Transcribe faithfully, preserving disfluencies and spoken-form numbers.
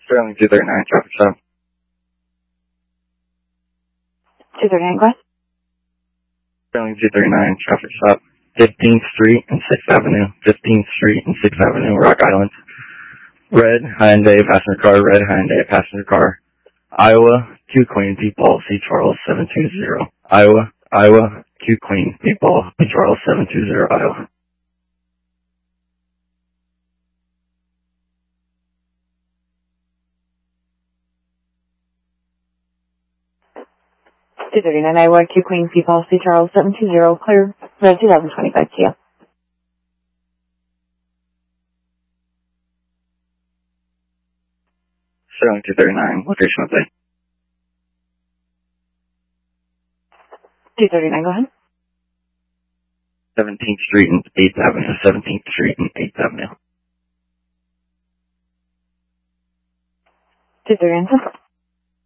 Sterling two thirty-nine, traffic stop. two thirty-nine, go ahead. Sterling two thirty-nine, traffic stop. fifteenth Street and sixth Avenue. fifteenth Street and sixth Avenue, Rock Island. Red Hyundai passenger car, red Hyundai passenger car. Iowa, Q Queen, P Paul, C Charles seven two zero. Iowa, Iowa, Q Queen, P Paul, C Charles seven two zero, Iowa. two thirty-nine, Iowa, Q Queen, P Paul, C Charles seven two zero, clear, red two thousand twenty-five Kia. Sterling two thirty-nine, location update. two thirty-nine, go ahead. seventeenth Street and eighth Avenue, seventeenth Street and eighth Avenue. two thirty-nine,